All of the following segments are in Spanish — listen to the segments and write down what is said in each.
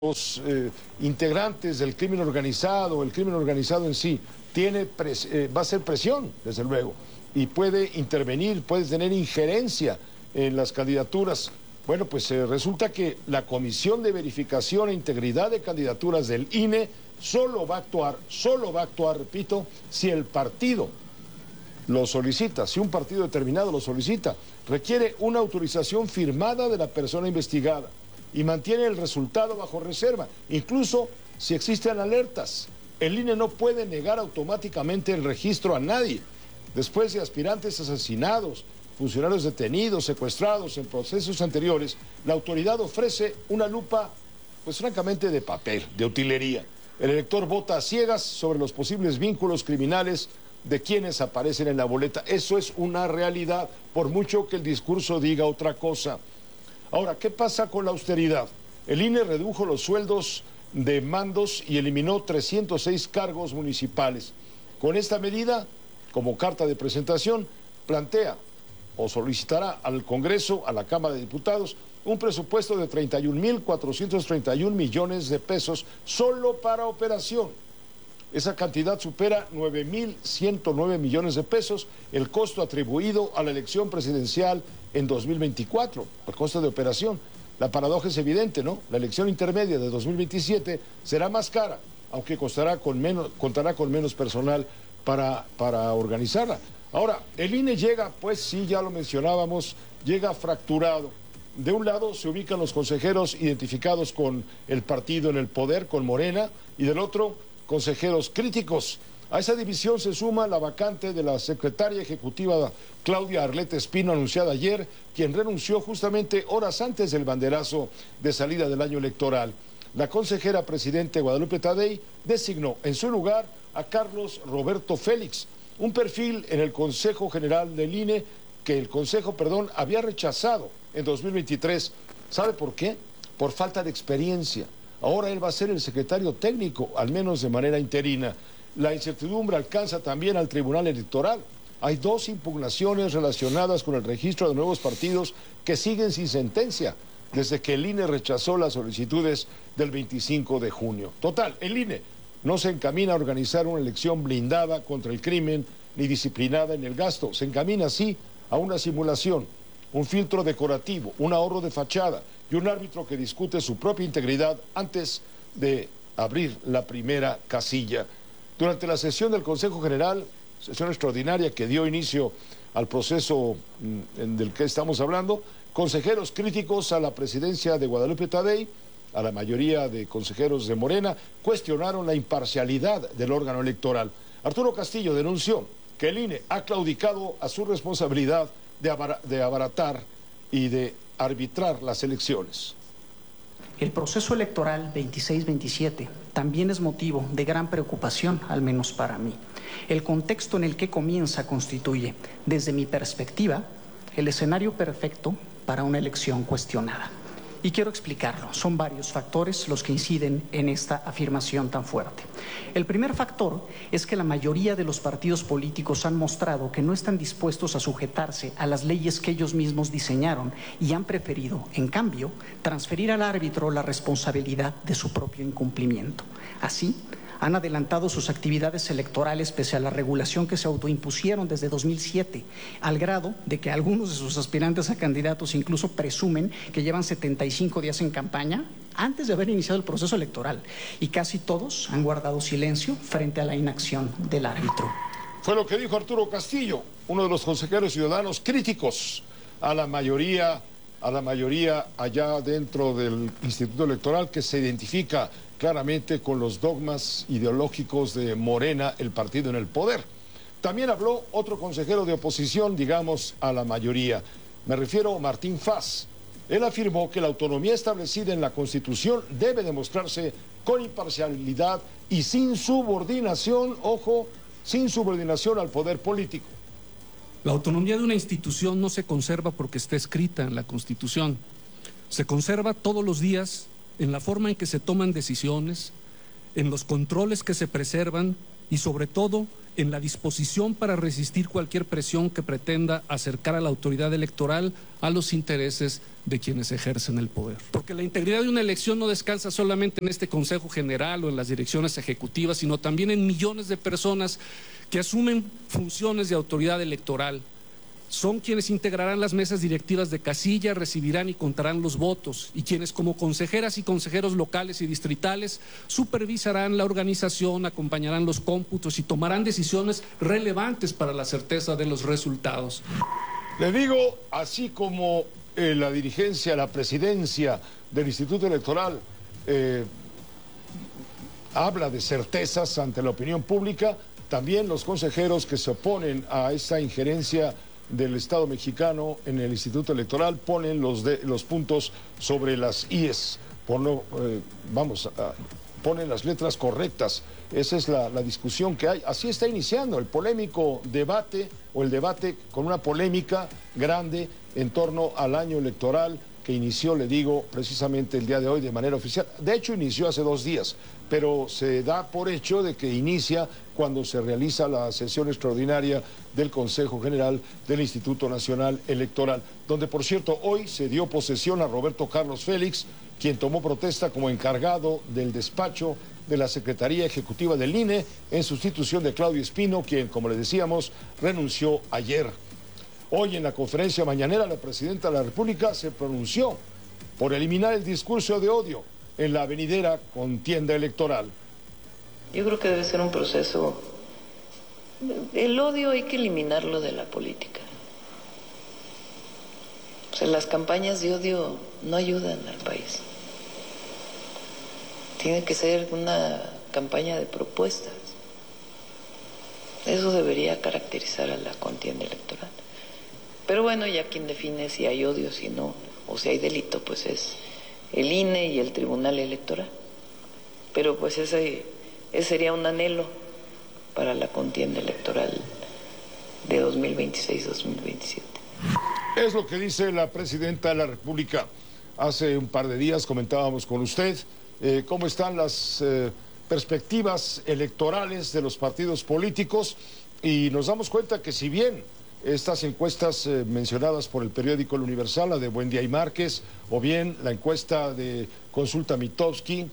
los integrantes del crimen organizado, el crimen organizado en sí, va a ser presión, desde luego, y puede intervenir, puede tener injerencia en las candidaturas. Bueno, pues resulta que la Comisión de Verificación e Integridad de Candidaturas del INE solo va a actuar, repito, si el partido lo solicita, si un partido determinado lo solicita, requiere una autorización firmada de la persona investigada y mantiene el resultado bajo reserva, incluso si existen alertas. El INE no puede negar automáticamente el registro a nadie. Después de aspirantes asesinados, funcionarios detenidos, secuestrados en procesos anteriores, la autoridad ofrece una lupa, pues francamente de papel, de utilería. El elector vota a ciegas sobre los posibles vínculos criminales de quienes aparecen en la boleta. Eso es una realidad, por mucho que el discurso diga otra cosa. Ahora, ¿qué pasa con la austeridad? El INE redujo los sueldos de mandos y eliminó 306 cargos municipales. Con esta medida, como carta de presentación, plantea o solicitará al Congreso, a la Cámara de Diputados, un presupuesto de 31.431 millones de pesos solo para operación. Esa cantidad supera 9.109 millones de pesos el costo atribuido a la elección presidencial en 2024, el costo de operación. La paradoja es evidente, ¿no? La elección intermedia de 2027 será más cara, aunque contará con menos personal para organizarla. Ahora, el INE llega, pues sí, ya lo mencionábamos, llega fracturado. De un lado se ubican los consejeros identificados con el partido en el poder, con Morena, y del otro, consejeros críticos. A esa división se suma la vacante de la secretaria ejecutiva Claudia Arleta Espino, anunciada ayer, quien renunció justamente horas antes del banderazo de salida del año electoral. La consejera presidente Guadalupe Tadei designó en su lugar a Carlos Roberto Félix, un perfil en el Consejo General del INE que el Consejo, había rechazado en 2023. ¿Sabe por qué? Por falta de experiencia. Ahora él va a ser el secretario técnico, al menos de manera interina. La incertidumbre alcanza también al Tribunal Electoral. Hay 2 impugnaciones relacionadas con el registro de nuevos partidos que siguen sin sentencia desde que el INE rechazó las solicitudes del 25 de junio. Total, el INE no se encamina a organizar una elección blindada contra el crimen ni disciplinada en el gasto. Se encamina, sí, a una simulación, un filtro decorativo, un ahorro de fachada y un árbitro que discute su propia integridad antes de abrir la primera casilla. Durante la sesión del Consejo General, sesión extraordinaria que dio inicio al proceso del que estamos hablando, consejeros críticos a la presidencia de Guadalupe Tadei, a la mayoría de consejeros de Morena, cuestionaron la imparcialidad del órgano electoral. Arturo Castillo denunció que el INE ha claudicado a su responsabilidad de abaratar y de arbitrar las elecciones. El proceso electoral 26-27 también es motivo de gran preocupación, al menos para mí. El contexto en el que comienza constituye, desde mi perspectiva, el escenario perfecto para una elección cuestionada. Y quiero explicarlo. Son varios factores los que inciden en esta afirmación tan fuerte. El primer factor es que la mayoría de los partidos políticos han mostrado que no están dispuestos a sujetarse a las leyes que ellos mismos diseñaron y han preferido, en cambio, transferir al árbitro la responsabilidad de su propio incumplimiento. Así, han adelantado sus actividades electorales pese a la regulación que se autoimpusieron desde 2007, al grado de que algunos de sus aspirantes a candidatos incluso presumen que llevan 75 días en campaña antes de haber iniciado el proceso electoral, y casi todos han guardado silencio frente a la inacción del árbitro. Fue lo que dijo Arturo Castillo, uno de los consejeros ciudadanos críticos a la mayoría allá dentro del Instituto Electoral, que se identifica claramente con los dogmas ideológicos de Morena, el partido en el poder. También habló otro consejero de oposición, digamos, a la mayoría. Me refiero a Martín Faz. Él afirmó que la autonomía establecida en la Constitución debe demostrarse con imparcialidad y sin subordinación, ojo, sin subordinación al poder político. La autonomía de una institución no se conserva porque está escrita en la Constitución. Se conserva todos los días en la forma en que se toman decisiones, en los controles que se preservan y sobre todo en la disposición para resistir cualquier presión que pretenda acercar a la autoridad electoral a los intereses de quienes ejercen el poder. Porque la integridad de una elección no descansa solamente en este Consejo General o en las direcciones ejecutivas, sino también en millones de personas que asumen funciones de autoridad electoral. Son quienes integrarán las mesas directivas de casilla, recibirán y contarán los votos, y quienes como consejeras y consejeros locales y distritales supervisarán la organización, acompañarán los cómputos y tomarán decisiones relevantes para la certeza de los resultados. Le digo, así como la dirigencia, la presidencia del Instituto Electoral habla de certezas ante la opinión pública, también los consejeros que se oponen a esta injerencia del Estado mexicano en el Instituto Electoral ponen los puntos sobre las IES, ponen las letras correctas. Esa es la discusión que hay. Así está iniciando el polémico debate, o el debate con una polémica grande en torno al año electoral que inició, le digo, precisamente el día de hoy de manera oficial. De hecho, inició hace 2 días, pero se da por hecho de que inicia cuando se realiza la sesión extraordinaria del Consejo General del Instituto Nacional Electoral, donde, por cierto, hoy se dio posesión a Roberto Carlos Félix, quien tomó protesta como encargado del despacho de la Secretaría Ejecutiva del INE en sustitución de Claudio Espino, quien, como le decíamos, renunció ayer. Hoy en la conferencia mañanera la presidenta de la República se pronunció por eliminar el discurso de odio en la venidera contienda electoral. Yo creo que debe ser un proceso. El odio hay que eliminarlo de la política. O sea, las campañas de odio no ayudan al país. Tiene que ser una campaña de propuestas. Eso debería caracterizar a la contienda electoral. Pero bueno, ya quien define si hay odio, si no, o si hay delito, pues es el INE y el Tribunal Electoral. Pero pues ese sería un anhelo para la contienda electoral de 2026-2027. Es lo que dice la presidenta de la República. Hace un par de días comentábamos con usted cómo están las perspectivas electorales de los partidos políticos, y nos damos cuenta que si bien estas encuestas mencionadas por el periódico El Universal, la de Buendía y Márquez, o bien la encuesta de Consulta Mitofsky,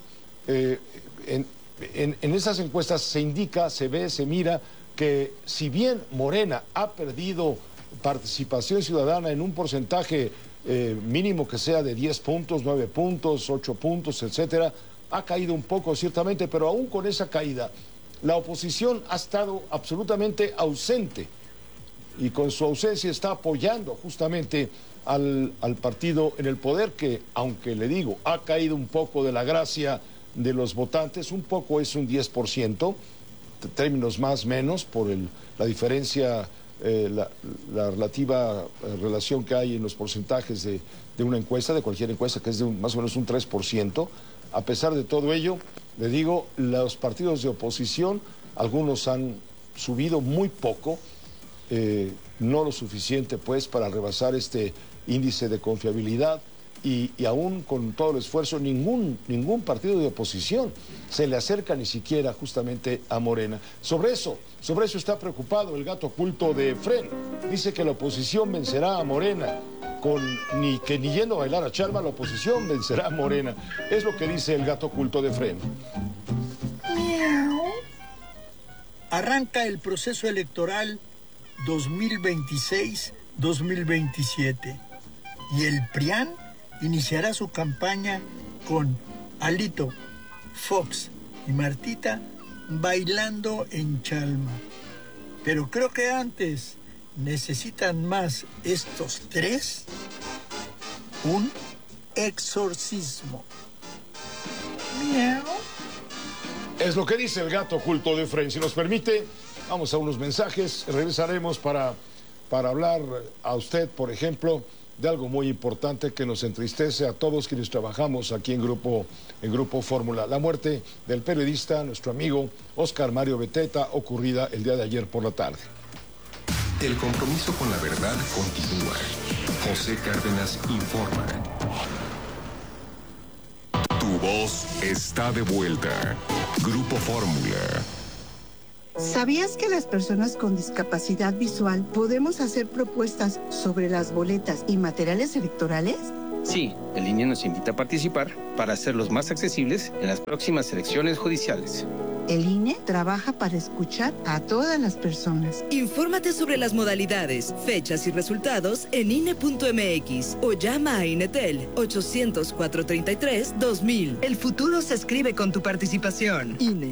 en esas encuestas se indica, se ve, se mira que si bien Morena ha perdido participación ciudadana en un porcentaje mínimo que sea de 10 puntos, 9 puntos, 8 puntos, etcétera, ha caído un poco ciertamente, pero aún con esa caída, la oposición ha estado absolutamente ausente, y con su ausencia está apoyando justamente al partido en el poder, que, aunque le digo, ha caído un poco de la gracia de los votantes, un poco es un 10%, términos más menos, por la diferencia, la relativa relación que hay en los porcentajes de una encuesta, de cualquier encuesta, que es de más o menos un 3%. A pesar de todo ello, le digo, los partidos de oposición, algunos han subido muy poco, no lo suficiente pues para rebasar este índice de confiabilidad, y aún con todo el esfuerzo ningún partido de oposición se le acerca ni siquiera justamente a Morena. Sobre eso está preocupado el gato oculto de Fren. Dice que la oposición vencerá a Morena, ni yendo a bailar a Chalma, la oposición vencerá a Morena. Es lo que dice el gato oculto de Fren. Arranca el proceso electoral 2026-2027 y el PRIAN iniciará su campaña con Alito, Fox y Martita bailando en Chalma. Pero creo que antes necesitan más estos tres, un exorcismo. Miau. Es lo que dice el gato oculto de Fren. Si nos permite, vamos a unos mensajes, regresaremos para hablar a usted, por ejemplo, de algo muy importante que nos entristece a todos quienes trabajamos aquí en Grupo Fórmula. La muerte del periodista, nuestro amigo Óscar Mario Beteta, ocurrida el día de ayer por la tarde. El compromiso con la verdad continúa. José Cárdenas informa. Tu voz está de vuelta. Grupo Fórmula. ¿Sabías que las personas con discapacidad visual podemos hacer propuestas sobre las boletas y materiales electorales? Sí, el INE nos invita a participar para hacerlos más accesibles en las próximas elecciones judiciales. El INE trabaja para escuchar a todas las personas. Infórmate sobre las modalidades, fechas y resultados en INE.mx o llama a INETEL 800-433-2000. El futuro se escribe con tu participación. INE.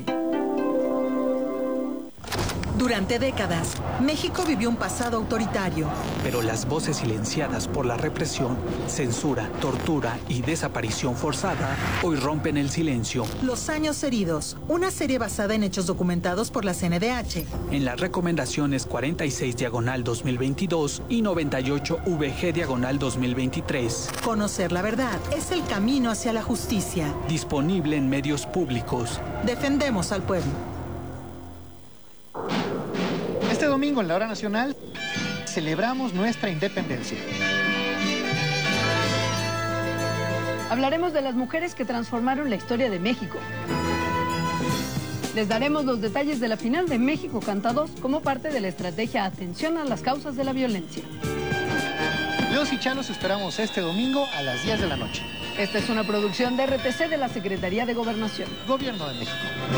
Durante décadas, México vivió un pasado autoritario. Pero las voces silenciadas por la represión, censura, tortura y desaparición forzada hoy rompen el silencio. Los años heridos, una serie basada en hechos documentados por la CNDH. En las recomendaciones 46/2022 y 98-VG/2023. Conocer la verdad es el camino hacia la justicia. Disponible en medios públicos. Defendemos al pueblo. Este domingo en la hora nacional celebramos nuestra independencia. Hablaremos de las mujeres que transformaron la historia de México. Les daremos los detalles de la final de México Canta 2 como parte de la estrategia Atención a las causas de la violencia. Los y Chalos esperamos este domingo a las 10 de la noche. Esta es una producción de RTC de la Secretaría de Gobernación. Gobierno de México.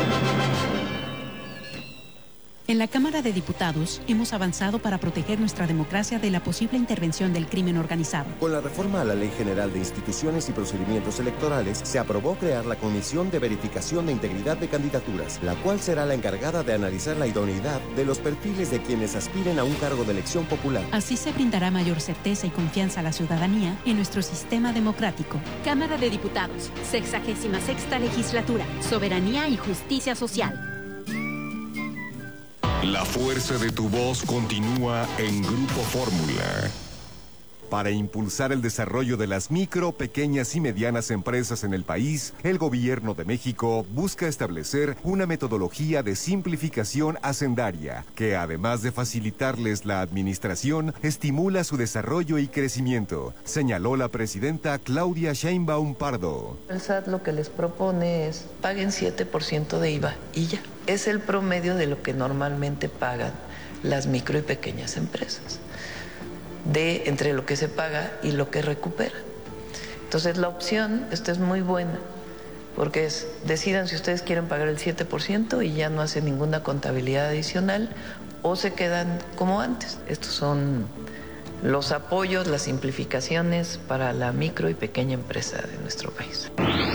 En la Cámara de Diputados hemos avanzado para proteger nuestra democracia de la posible intervención del crimen organizado. Con la reforma a la Ley General de Instituciones y Procedimientos Electorales, se aprobó crear la Comisión de Verificación de Integridad de Candidaturas, la cual será la encargada de analizar la idoneidad de los perfiles de quienes aspiren a un cargo de elección popular. Así se brindará mayor certeza y confianza a la ciudadanía en nuestro sistema democrático. Cámara de Diputados, 66ª Legislatura, Soberanía y Justicia Social. La fuerza de tu voz continúa en Grupo Fórmula. Para impulsar el desarrollo de las micro, pequeñas y medianas empresas en el país, el Gobierno de México busca establecer una metodología de simplificación hacendaria que, además de facilitarles la administración, estimula su desarrollo y crecimiento, señaló la presidenta Claudia Sheinbaum Pardo. El SAT lo que les propone es paguen 7% de IVA y ya. Es el promedio de lo que normalmente pagan las micro y pequeñas empresas, de entre lo que se paga y lo que recupera. Entonces la opción, esta es muy buena, porque es, decidan si ustedes quieren pagar el 7% y ya no hacen ninguna contabilidad adicional, o se quedan como antes. Estos son los apoyos, las simplificaciones para la micro y pequeña empresa de nuestro país.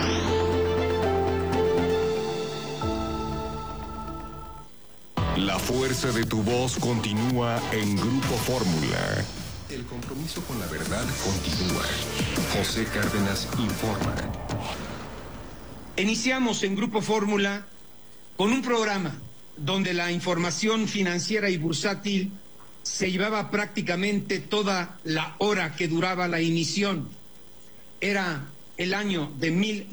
La fuerza de tu voz continúa en Grupo Fórmula. El compromiso con la verdad continúa. José Cárdenas informa. Iniciamos en Grupo Fórmula con un programa donde la información financiera y bursátil se llevaba prácticamente toda la hora que duraba la emisión. Era el año de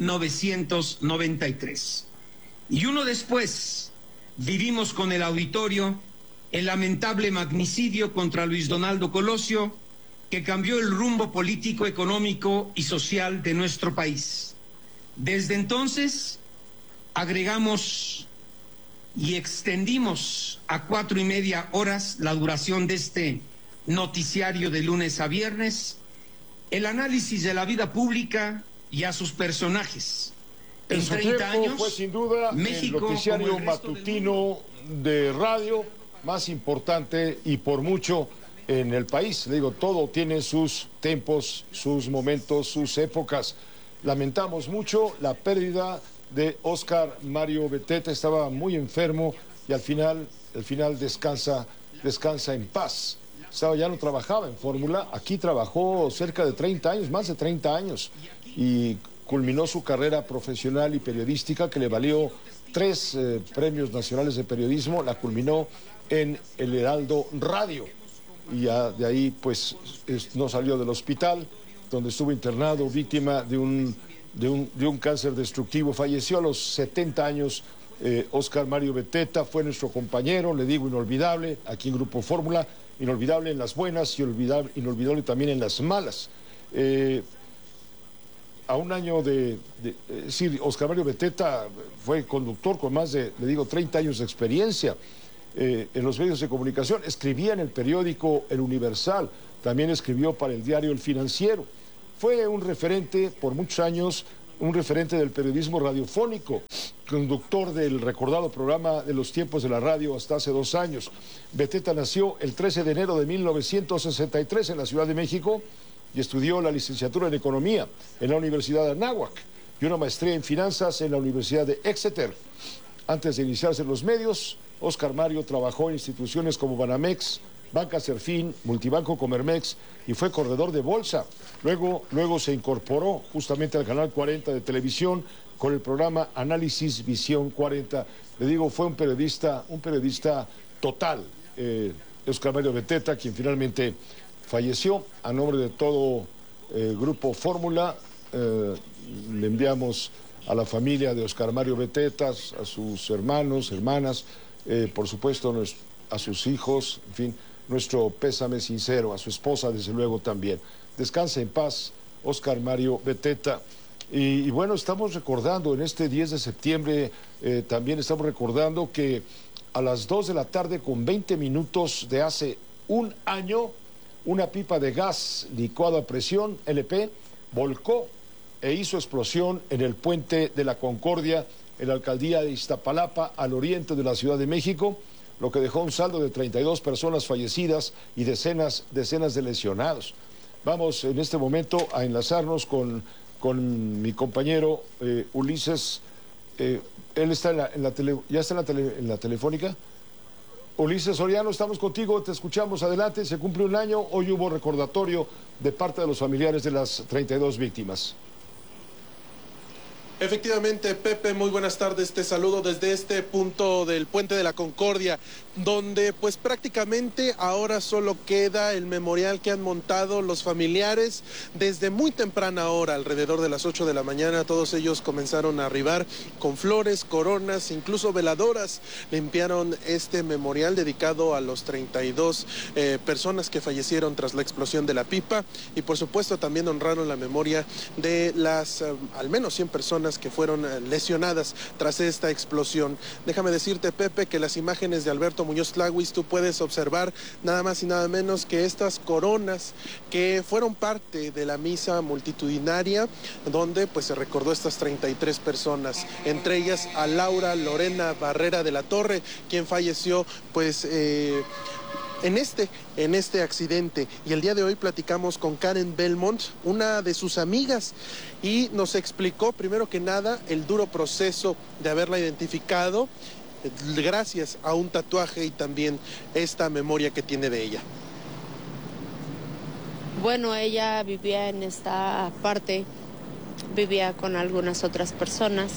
1993. Y uno después vivimos con el auditorio el lamentable magnicidio contra Luis Donaldo Colosio, que cambió el rumbo político, económico y social de nuestro país. Desde entonces agregamos y extendimos a 4:30 horas la duración de este noticiario de lunes a viernes, el análisis de la vida pública y a sus personajes. En su tiempo fue sin duda México, el noticiario matutino de radio más importante y por mucho en el país. Le digo, todo tiene sus tiempos, sus momentos, sus épocas. Lamentamos mucho la pérdida de Óscar Mario Beteta. Estaba muy enfermo y al final descansa en paz. Ya no trabajaba en Fórmula, aquí trabajó cerca de 30 años, más de 30 años, y culminó su carrera profesional y periodística que le valió 3 premios nacionales de periodismo. La culminó en el Heraldo Radio y ya de ahí pues no salió del hospital donde estuvo internado, víctima de un cáncer destructivo. Falleció a los 70 años. Óscar Mario Beteta fue nuestro compañero, le digo, inolvidable aquí en Grupo Fórmula, inolvidable en las buenas y inolvidable también en las malas. A un año sí, Óscar Mario Beteta fue conductor con más de, le digo, 30 años de experiencia. en los medios de comunicación. Escribía en el periódico El Universal, también escribió para el diario El Financiero. Fue un referente por muchos años, un referente del periodismo radiofónico, conductor del recordado programa de los tiempos de la radio hasta hace 2 años. Beteta nació el 13 de enero de 1963 en la Ciudad de México y estudió la licenciatura en Economía en la Universidad de Anáhuac y una maestría en Finanzas en la Universidad de Exeter. Antes de iniciarse en los medios, Óscar Mario trabajó en instituciones como Banamex, Banca Serfín, Multibanco Comermex y fue corredor de bolsa. Luego se incorporó justamente al Canal 40 de televisión con el programa Análisis Visión 40. Le digo, fue un periodista total, Óscar Mario Beteta, quien finalmente falleció. A nombre de todo Grupo Fórmula, le enviamos a la familia de Óscar Mario Beteta, a sus hermanos, hermanas, por supuesto a sus hijos, en fin, nuestro pésame sincero, a su esposa desde luego también. Descanse en paz, Óscar Mario Beteta. Y bueno, estamos recordando en este 10 de septiembre, también estamos recordando que a las 2 de la tarde con 20 minutos de hace un año, una pipa de gas licuado a presión, LP, volcó e hizo explosión en el Puente de la Concordia, en la alcaldía de Iztapalapa, al oriente de la Ciudad de México, lo que dejó un saldo de 32 personas fallecidas y decenas de lesionados. Vamos en este momento a enlazarnos con mi compañero Ulises. Él está en la telefónica. Ulises Soriano, estamos contigo, te escuchamos, adelante. Se cumple un año, hoy hubo recordatorio de parte de los familiares de las 32 víctimas. Efectivamente, Pepe, muy buenas tardes. Te saludo desde este punto del Puente de la Concordia, donde pues prácticamente ahora solo queda el memorial que han montado los familiares desde muy temprana hora, alrededor de las 8 de la mañana. Todos ellos comenzaron a arribar con flores, coronas, incluso veladoras. Limpiaron este memorial dedicado a los 32 personas que fallecieron tras la explosión de la pipa, y por supuesto también honraron la memoria de las al menos 100 personas que fueron lesionadas tras esta explosión. Déjame decirte, Pepe, que las imágenes de Alberto Muñoz Tlahuis, tú puedes observar nada más y nada menos que estas coronas que fueron parte de la misa multitudinaria, donde pues se recordó estas 33 personas, entre ellas a Laura Lorena Barrera de la Torre, quien falleció pues en este accidente. Y el día de hoy platicamos con Karen Belmont, una de sus amigas, y nos explicó primero que nada el duro proceso de haberla identificado gracias a un tatuaje y también esta memoria que tiene de ella. Bueno, ella vivía en esta parte, vivía con algunas otras personas,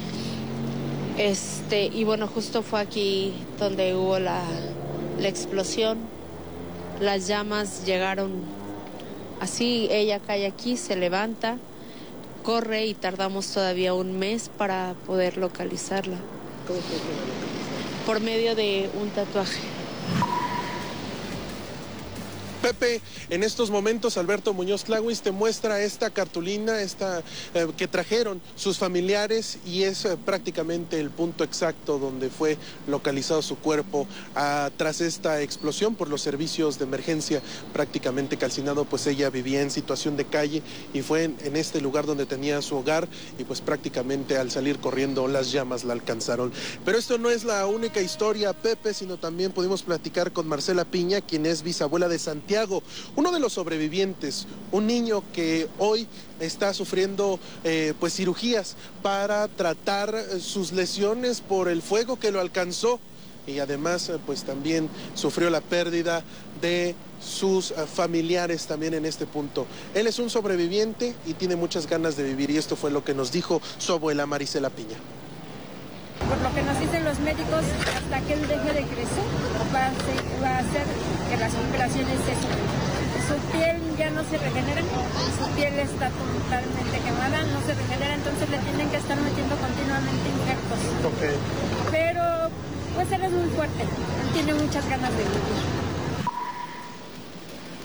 y bueno, justo fue aquí donde hubo la explosión. Las llamas llegaron así, ella cae aquí, se levanta, corre y tardamos todavía un mes para poder localizarla. ¿Cómo fue que la localizaron? Por medio de un tatuaje. Pepe, en estos momentos Alberto Muñoz Tlahuis te muestra esta cartulina que trajeron sus familiares, y es prácticamente el punto exacto donde fue localizado su cuerpo tras esta explosión por los servicios de emergencia, prácticamente calcinado. Pues ella vivía en situación de calle y fue en este lugar donde tenía su hogar, y pues prácticamente al salir corriendo las llamas la alcanzaron. Pero esto no es la única historia, Pepe, sino también pudimos platicar con Marcela Piña, quien es bisabuela de Santiago, uno de los sobrevivientes, un niño que hoy está sufriendo pues cirugías para tratar sus lesiones por el fuego que lo alcanzó, y además pues también sufrió la pérdida de sus familiares también en este punto. Él es un sobreviviente y tiene muchas ganas de vivir, y esto fue lo que nos dijo su abuela Maricela Piña. Por lo que nos dicen los médicos, hasta que él deje de crecer, va a hacer que las operaciones su piel ya no se regenera, su piel está totalmente quemada, no se regenera, entonces le tienen que estar metiendo continuamente injertos. Okay. Pero pues él es muy fuerte, él tiene muchas ganas de vivir.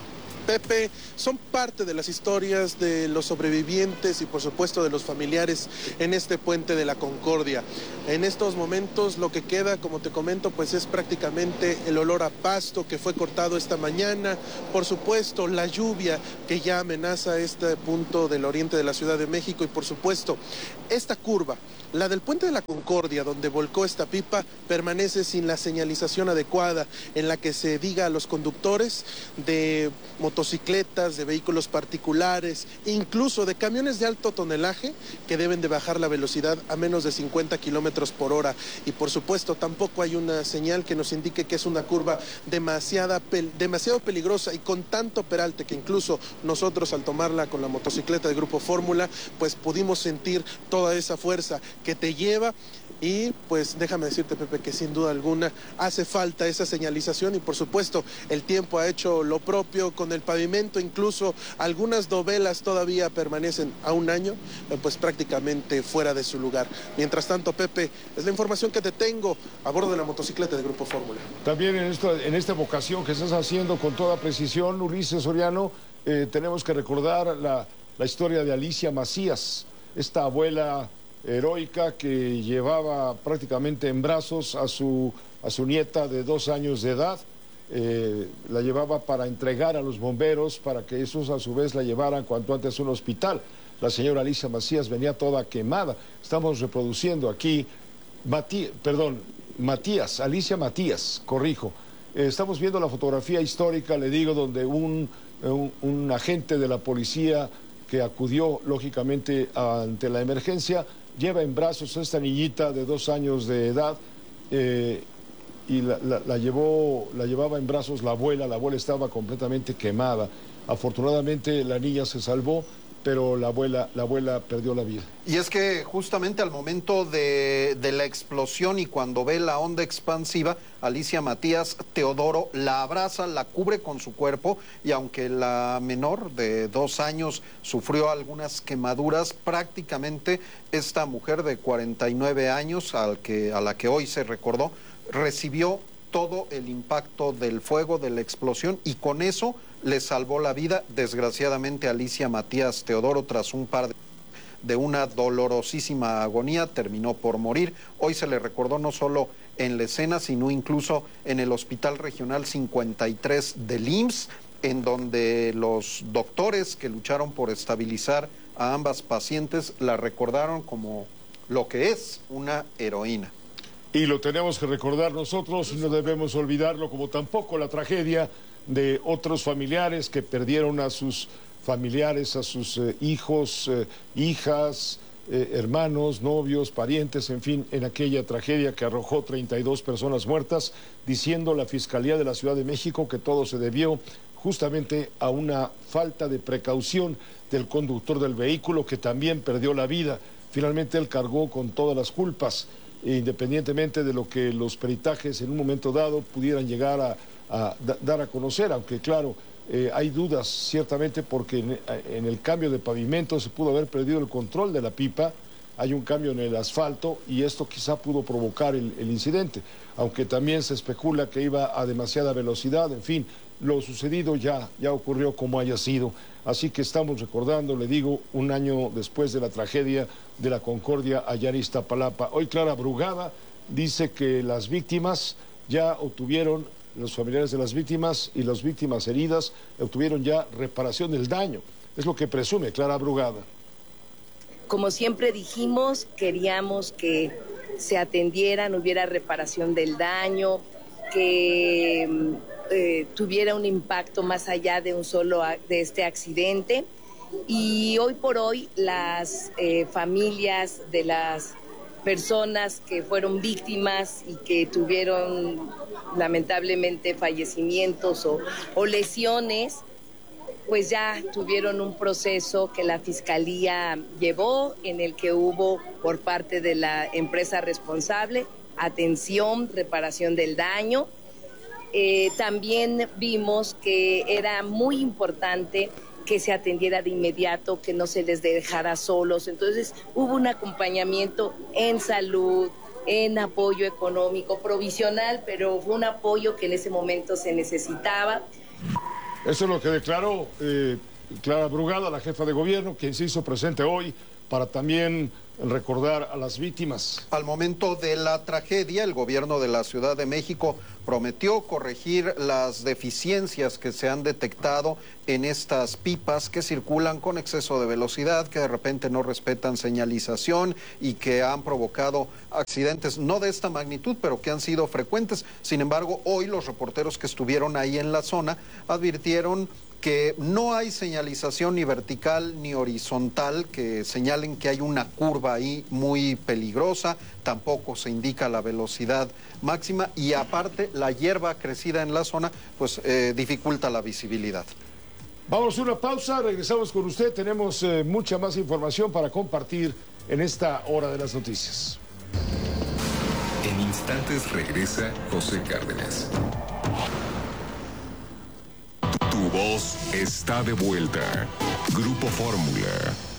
Pepe, son parte de las historias de los sobrevivientes y por supuesto de los familiares en este puente de la Concordia. En estos momentos lo que queda, como te comento, pues es prácticamente el olor a pasto que fue cortado esta mañana, por supuesto la lluvia que ya amenaza este punto del oriente de la Ciudad de México y por supuesto esta curva, la del puente de la Concordia, donde volcó esta pipa, permanece sin la señalización adecuada en la que se diga a los conductores de motocicletas, de vehículos particulares, incluso de camiones de alto tonelaje que deben de bajar la velocidad a menos de 50 kilómetros por hora. Y por supuesto tampoco hay una señal que nos indique que es una curva demasiado peligrosa y con tanto peralte que incluso nosotros al tomarla con la motocicleta de Grupo Fórmula, pues pudimos sentir toda esa fuerza que te lleva. Y pues déjame decirte, Pepe, que sin duda alguna hace falta esa señalización y por supuesto el tiempo ha hecho lo propio con el pavimento, incluso algunas dovelas todavía permanecen a un año pues prácticamente fuera de su lugar. Mientras tanto, Pepe, es la información que te tengo a bordo de la motocicleta de Grupo Fórmula. También en esta vocación que estás haciendo con toda precisión, Ulises Soriano, tenemos que recordar la historia de Alicia Macías, esta abuela heroica que llevaba prácticamente en brazos a su nieta de 2 años de edad. La llevaba para entregar a los bomberos para que esos a su vez la llevaran cuanto antes a un hospital. La señora Alicia Macías venía toda quemada. Estamos reproduciendo aquí Alicia Matías, corrijo. Estamos viendo la fotografía histórica, le digo, donde un agente de la policía que acudió lógicamente ante la emergencia lleva en brazos a esta niñita de 2 años de edad y la llevaba en brazos la abuela estaba completamente quemada. Afortunadamente la niña se salvó, pero la abuela perdió la vida. Y es que justamente al momento de la explosión y cuando ve la onda expansiva, Alicia Matías Teodoro la abraza, la cubre con su cuerpo y aunque la menor de 2 años sufrió algunas quemaduras, prácticamente esta mujer de 49 años a la que hoy se recordó, recibió todo el impacto del fuego, de la explosión y con eso le salvó la vida. Desgraciadamente Alicia Matías Teodoro, tras un par de una dolorosísima agonía, terminó por morir. Hoy se le recordó no solo en la escena, sino incluso en el Hospital Regional 53 del IMSS, en donde los doctores que lucharon por estabilizar a ambas pacientes la recordaron como lo que es una heroína. Y lo tenemos que recordar nosotros y no debemos olvidarlo, como tampoco la tragedia de otros familiares que perdieron a sus familiares, a sus hijos, hijas, hermanos, novios, parientes, en fin, en aquella tragedia que arrojó 32 personas muertas, diciendo la Fiscalía de la Ciudad de México que todo se debió justamente a una falta de precaución del conductor del vehículo, que también perdió la vida. Finalmente él cargó con todas las culpas, independientemente de lo que los peritajes en un momento dado pudieran llegar a dar a conocer, aunque claro, hay dudas ciertamente porque en el cambio de pavimento se pudo haber perdido el control de la pipa, hay un cambio en el asfalto y esto quizá pudo provocar el incidente, aunque también se especula que iba a demasiada velocidad. En fin, lo sucedido ya ocurrió como haya sido, así que estamos recordando, le digo, 1 año después de la tragedia de la Concordia allá en Iztapalapa. Hoy Clara Brugada dice que las víctimas ya obtuvieron, los familiares de las víctimas y las víctimas heridas obtuvieron ya reparación del daño, es lo que presume Clara Brugada. Como siempre dijimos, queríamos que se atendieran, hubiera reparación del daño, que tuviera un impacto más allá de de este accidente. Y hoy por hoy las familias de las personas que fueron víctimas y que tuvieron lamentablemente fallecimientos o lesiones, pues ya tuvieron un proceso que la Fiscalía llevó, en el que hubo por parte de la empresa responsable atención, reparación del daño. También vimos que era muy importante que se atendiera de inmediato, que no se les dejara solos. Entonces hubo un acompañamiento en salud, en apoyo económico, provisional, pero fue un apoyo que en ese momento se necesitaba. Eso es lo que declaró Clara Brugada, la jefa de gobierno, quien se hizo presente hoy para también recordar a las víctimas. Al momento de la tragedia, el gobierno de la Ciudad de México prometió corregir las deficiencias que se han detectado en estas pipas que circulan con exceso de velocidad, que de repente no respetan señalización y que han provocado accidentes no de esta magnitud, pero que han sido frecuentes. Sin embargo, hoy los reporteros que estuvieron ahí en la zona advirtieron que no hay señalización ni vertical ni horizontal que señalen que hay una curva ahí muy peligrosa, tampoco se indica la velocidad máxima y aparte la hierba crecida en la zona pues dificulta la visibilidad. Vamos a una pausa, regresamos con usted, tenemos mucha más información para compartir en esta hora de las noticias. En instantes regresa José Cárdenas. Tu voz está de vuelta. Grupo Fórmula.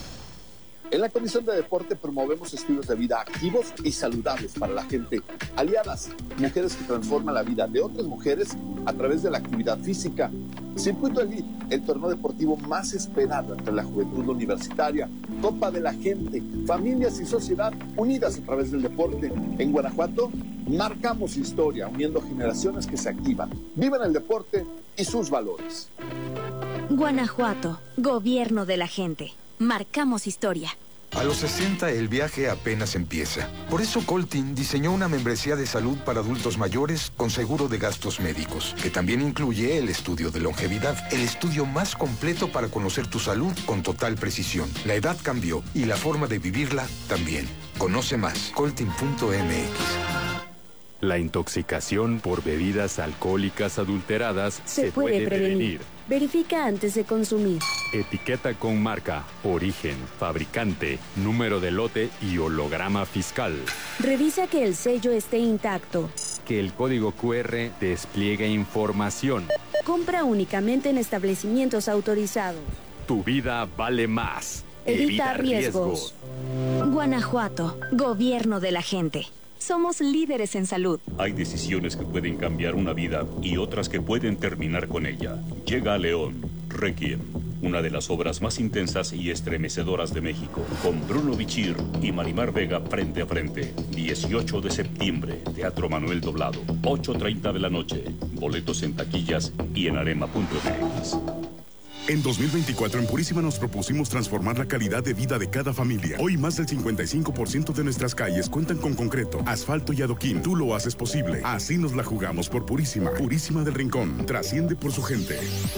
En la Comisión de Deporte promovemos estilos de vida activos y saludables para la gente. Aliadas, mujeres que transforman la vida de otras mujeres a través de la actividad física. Circuito Elite, el torneo deportivo más esperado entre la juventud universitaria. Copa de la Gente, familias y sociedad unidas a través del deporte. En Guanajuato, marcamos historia, uniendo generaciones que se activan, viven el deporte y sus valores. Guanajuato, gobierno de la gente. Marcamos historia. A los 60 el viaje apenas empieza. Por eso Coltin diseñó una membresía de salud para adultos mayores con seguro de gastos médicos, que también incluye el estudio de longevidad, el estudio más completo para conocer tu salud con total precisión. La edad cambió y la forma de vivirla también. Conoce más, coltin.mx. La intoxicación por bebidas alcohólicas adulteradas se puede prevenir. Verifica antes de consumir. Etiqueta con marca, origen, fabricante, número de lote y holograma fiscal. Revisa que el sello esté intacto. Que el código QR despliegue información. Compra únicamente en establecimientos autorizados. Tu vida vale más. Evita riesgos. Guanajuato, gobierno de la gente. Somos líderes en salud. Hay decisiones que pueden cambiar una vida y otras que pueden terminar con ella. Llega a León, Requiem, una de las obras más intensas y estremecedoras de México, con Bruno Bichir y Marimar Vega frente a frente. 18 de septiembre, Teatro Manuel Doblado, 8:30 de la noche. Boletos en taquillas y en arema.mx. En 2024 en Purísima nos propusimos transformar la calidad de vida de cada familia. Hoy más del 55% de nuestras calles cuentan con concreto, asfalto y adoquín. Tú lo haces posible. Así nos la jugamos por Purísima. Purísima del Rincón. Trasciende por su gente.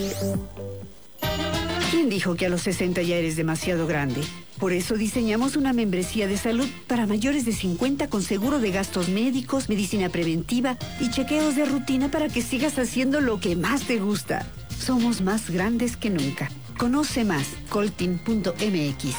¿Quién dijo que a los 60 ya eres demasiado grande? Por eso diseñamos una membresía de salud para mayores de 50 con seguro de gastos médicos, medicina preventiva y chequeos de rutina para que sigas haciendo lo que más te gusta. Somos más grandes que nunca. Conoce más, coltin.mx.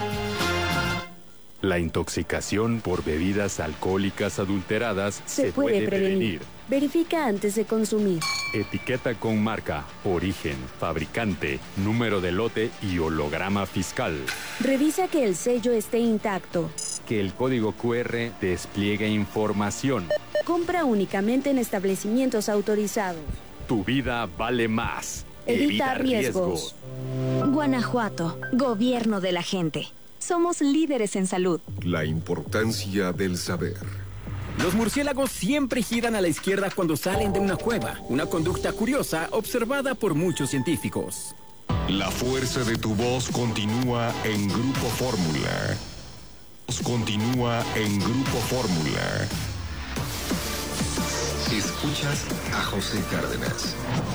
La intoxicación por bebidas alcohólicas adulteradas se puede prevenir. Verifica antes de consumir. Etiqueta con marca, origen, fabricante, número de lote y holograma fiscal. Revisa que el sello esté intacto. Que el código QR despliegue información. Compra únicamente en establecimientos autorizados. Tu vida vale más. Evita riesgos. Guanajuato, gobierno de la gente. Somos líderes en salud. La importancia del saber. Los murciélagos siempre giran a la izquierda cuando salen de una cueva, una conducta curiosa observada por muchos científicos. La fuerza de tu voz continúa en Grupo Fórmula. Continúa en Grupo Fórmula. Escuchas a José Cárdenas.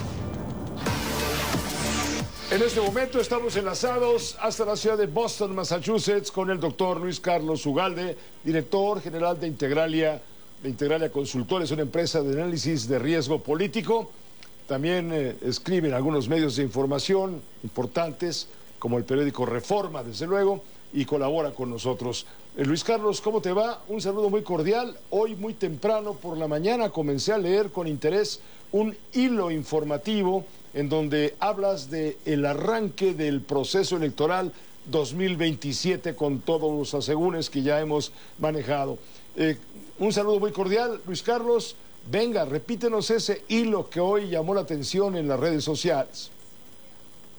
En este momento estamos enlazados hasta la ciudad de Boston, Massachusetts, con el doctor Luis Carlos Ugalde, director general de Integralia Consultores, una empresa de análisis de riesgo político. También escribe en algunos medios de información importantes, como el periódico Reforma, desde luego, y colabora con nosotros. Luis Carlos, ¿cómo te va? Un saludo muy cordial. Hoy muy temprano por la mañana comencé a leer con interés un hilo informativo en donde hablas de el arranque del proceso electoral 2027 con todos los asegúnes que ya hemos manejado. Un saludo muy cordial, Luis Carlos. Venga, repítenos ese hilo que hoy llamó la atención en las redes sociales.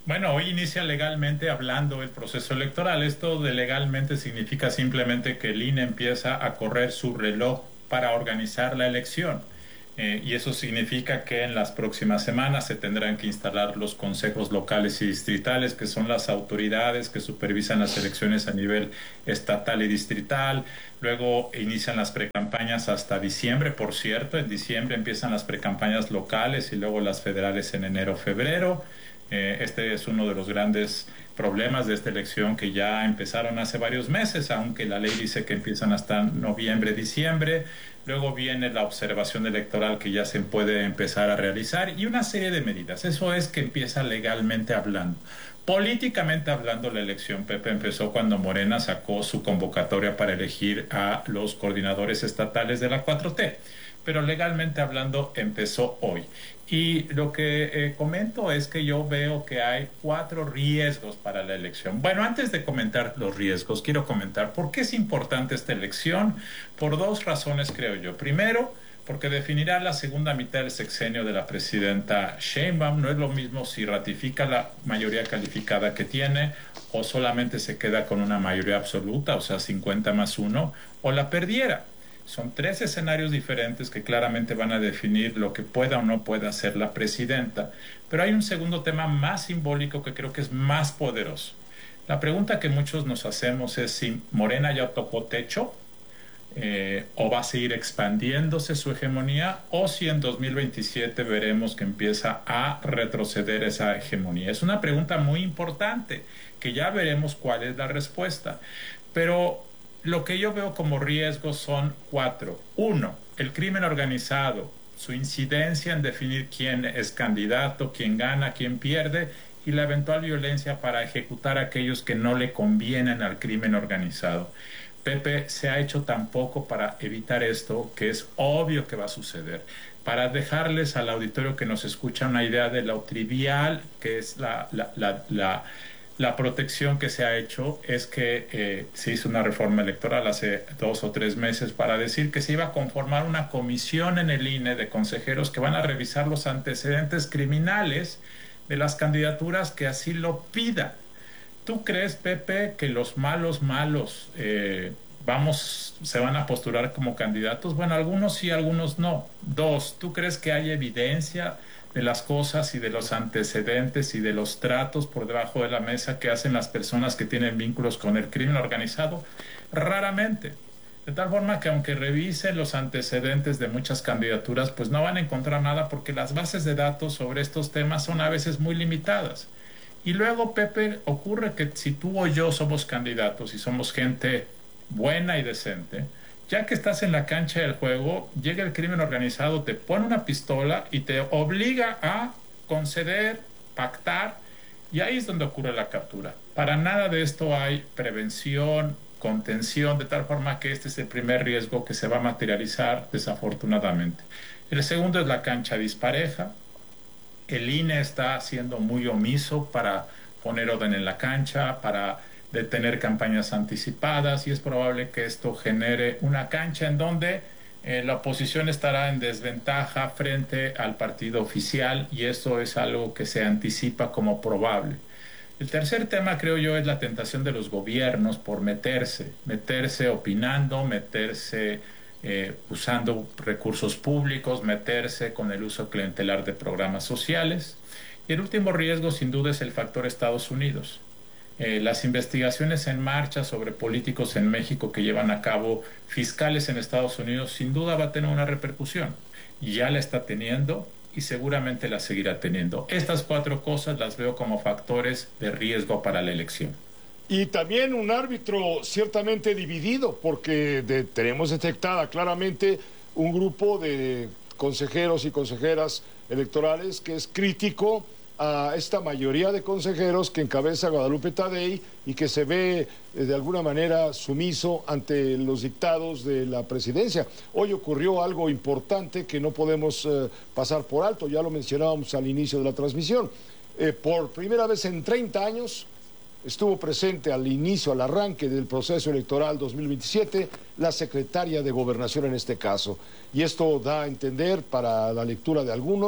Bueno, hoy inicia legalmente hablando el proceso electoral. Esto de legalmente significa simplemente que el INE empieza a correr su reloj para organizar la elección. Y eso significa que en las próximas semanas se tendrán que instalar los consejos locales y distritales, que son las autoridades que supervisan las elecciones a nivel estatal y distrital. Luego inician las precampañas hasta diciembre, por cierto. En diciembre empiezan las precampañas locales y luego las federales en enero, febrero. Este es uno de los grandes problemas de esta elección, que ya empezaron hace varios meses, aunque la ley dice que empiezan hasta noviembre, diciembre. Luego viene la observación electoral, que ya se puede empezar a realizar, y una serie de medidas. Eso es que empieza legalmente hablando. Políticamente hablando, la elección, Pepe, empezó cuando Morena sacó su convocatoria para elegir a los coordinadores estatales de la 4T. Pero legalmente hablando empezó hoy. Y lo que comento es que yo veo que hay 4 riesgos para la elección. Bueno, antes de comentar los riesgos, quiero comentar por qué es importante esta elección, por 2 razones, creo yo. Primero, porque definirá la segunda mitad del sexenio de la presidenta Sheinbaum. No es lo mismo si ratifica la mayoría calificada que tiene, o solamente se queda con una mayoría absoluta, o sea, 50+1, o la perdiera. Son 3 escenarios diferentes que claramente van a definir lo que pueda o no pueda hacer la presidenta. Pero hay un segundo tema más simbólico que creo que es más poderoso. La pregunta que muchos nos hacemos es si Morena ya tocó techo, o va a seguir expandiéndose su hegemonía, o si en 2027 veremos que empieza a retroceder esa hegemonía. Es una pregunta muy importante, que ya veremos cuál es la respuesta. Pero lo que yo veo como riesgos son 4. 1, el crimen organizado, su incidencia en definir quién es candidato, quién gana, quién pierde, y la eventual violencia para ejecutar a aquellos que no le convienen al crimen organizado. Pepe, se ha hecho tan poco para evitar esto, que es obvio que va a suceder. Para dejarles al auditorio que nos escucha una idea de lo trivial que es la protección que se ha hecho, es que se hizo una reforma electoral hace 2 o 3 meses para decir que se iba a conformar una comisión en el INE de consejeros que van a revisar los antecedentes criminales de las candidaturas que así lo pidan. ¿Tú crees, Pepe, que los malos se van a postular como candidatos? Bueno, algunos sí, algunos no. 2, ¿tú crees que hay evidencia de las cosas y de los antecedentes y de los tratos por debajo de la mesa que hacen las personas que tienen vínculos con el crimen organizado? Raramente. De tal forma que aunque revisen los antecedentes de muchas candidaturas, pues no van a encontrar nada, porque las bases de datos sobre estos temas son a veces muy limitadas. Y luego, Pepe, ocurre que si tú o yo somos candidatos y somos gente buena y decente, ya que estás en la cancha del juego, llega el crimen organizado, te pone una pistola y te obliga a conceder, pactar, y ahí es donde ocurre la captura. Para nada de esto hay prevención, contención, de tal forma que este es el primer riesgo que se va a materializar, desafortunadamente. El segundo es la cancha dispareja. El INE está siendo muy omiso para poner orden en la cancha, para detener campañas anticipadas, y es probable que esto genere una cancha en donde la oposición estará en desventaja frente al partido oficial, y eso es algo que se anticipa como probable. El tercer tema, creo yo, es la tentación de los gobiernos por meterse opinando, meterse usando recursos públicos, meterse con el uso clientelar de programas sociales. Y el último riesgo, sin duda, es el factor Estados Unidos. Las investigaciones en marcha sobre políticos en México que llevan a cabo fiscales en Estados Unidos, sin duda va a tener una repercusión. Y ya la está teniendo, y seguramente la seguirá teniendo. Estas 4 cosas las veo como factores de riesgo para la elección. Y también un árbitro ciertamente dividido, porque tenemos detectada claramente un grupo de consejeros y consejeras electorales que es crítico a esta mayoría de consejeros que encabeza Guadalupe Tadei, y que se ve de alguna manera sumiso ante los dictados de la presidencia. Hoy ocurrió algo importante que no podemos pasar por alto, ya lo mencionábamos al inicio de la transmisión. Por primera vez en 30 años estuvo presente al inicio, al arranque del proceso electoral 2027, la secretaria de Gobernación en este caso. Y esto da a entender, para la lectura de algunos,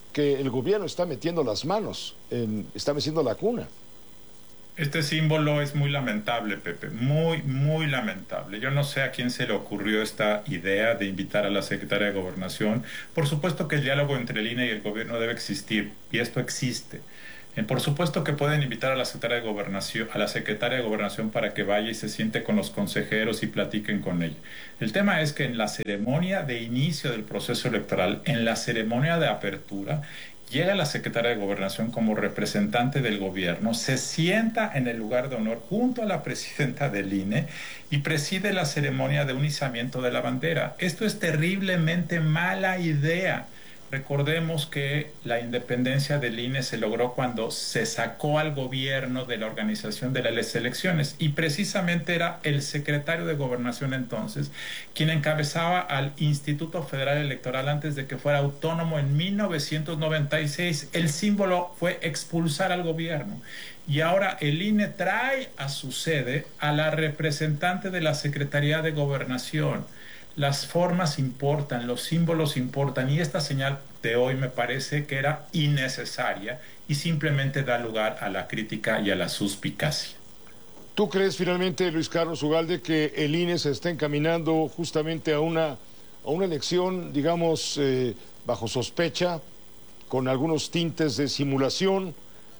que el gobierno está metiendo las manos, está meciendo la cuna. Este símbolo es muy lamentable, Pepe, muy, muy lamentable. Yo no sé a quién se le ocurrió esta idea de invitar a la secretaria de Gobernación. Por supuesto que el diálogo entre el INE y el gobierno debe existir, y esto existe. Por supuesto que pueden invitar a la secretaria de Gobernación para que vaya y se siente con los consejeros y platiquen con ella. El tema es que en la ceremonia de inicio del proceso electoral, en la ceremonia de apertura, llega la secretaria de Gobernación como representante del gobierno, se sienta en el lugar de honor junto a la presidenta del INE y preside la ceremonia de un izamiento de la bandera. Esto es terriblemente mala idea. Recordemos que la independencia del INE se logró cuando se sacó al gobierno de la organización de las elecciones, y precisamente era el secretario de Gobernación entonces quien encabezaba al Instituto Federal Electoral antes de que fuera autónomo en 1996. El símbolo fue expulsar al gobierno. Y ahora el INE trae a su sede a la representante de la Secretaría de Gobernación. Las formas importan, los símbolos importan, y esta señal de hoy me parece que era innecesaria y simplemente da lugar a la crítica y a la suspicacia. ¿Tú crees finalmente, Luis Carlos Ugalde, que el INE se está encaminando justamente a una elección, digamos, bajo sospecha, con algunos tintes de simulación,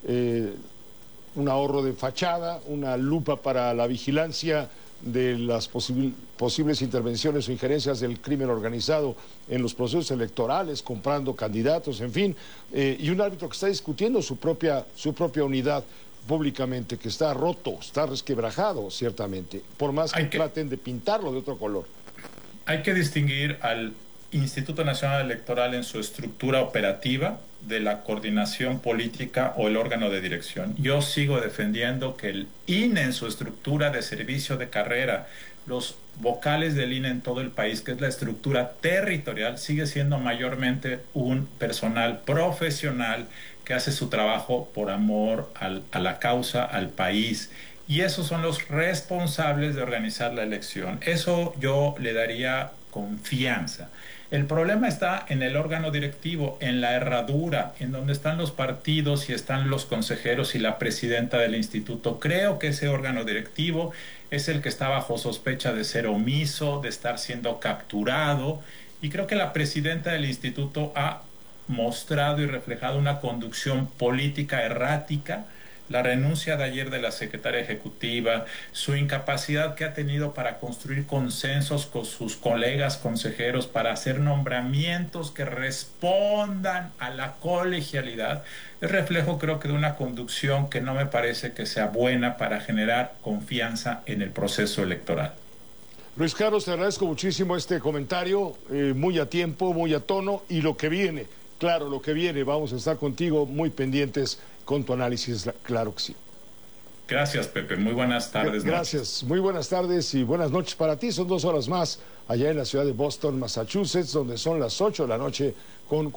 un ahorro de fachada, una lupa para la vigilancia de las posibles intervenciones o injerencias del crimen organizado en los procesos electorales, comprando candidatos, en fin, y un árbitro que está discutiendo su propia unidad públicamente, que está roto, está resquebrajado, ciertamente, por más que traten de pintarlo de otro color? Hay que distinguir al Instituto Nacional Electoral en su estructura operativa de la coordinación política o el órgano de dirección. Yo sigo defendiendo que el INE en su estructura de servicio de carrera, los vocales del INE en todo el país, que es la estructura territorial, sigue siendo mayormente un personal profesional que hace su trabajo por amor a la causa, al país. Y esos son los responsables de organizar la elección. Eso yo le daría confianza. El problema está en el órgano directivo, en la herradura, en donde están los partidos y están los consejeros y la presidenta del instituto. Creo que ese órgano directivo es el que está bajo sospecha de ser omiso, de estar siendo capturado, y creo que la presidenta del instituto ha mostrado y reflejado una conducción política errática. La renuncia de ayer de la secretaria ejecutiva, su incapacidad que ha tenido para construir consensos con sus colegas consejeros, para hacer nombramientos que respondan a la colegialidad, es reflejo, creo que, de una conducción que no me parece que sea buena para generar confianza en el proceso electoral. Luis Carlos, te agradezco muchísimo este comentario, muy a tiempo, muy a tono, y lo que viene, claro, lo que viene, vamos a estar contigo muy pendientes con tu análisis, claro que sí. Gracias, Pepe. Muy buenas tardes. Gracias. Muy buenas tardes y buenas noches para ti. Son 2 horas más allá en la ciudad de Boston, Massachusetts, donde son las 8 de la noche con